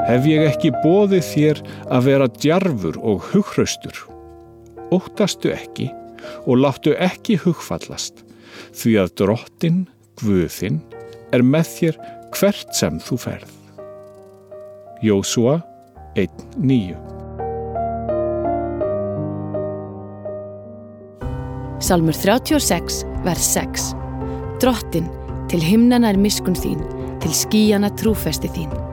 Hef ég ekki boðið þér að vera djarfur og hughraustur? Óttastu ekki og láttu ekki hugfallast, því að Drottinn, Guð þinn, með þér hvert sem þú ferð. Jósúa 1:9. Sálmur 36, vers 6. Drottinn, til himnanna miskunn þín, til skýjanna trúfesti þín.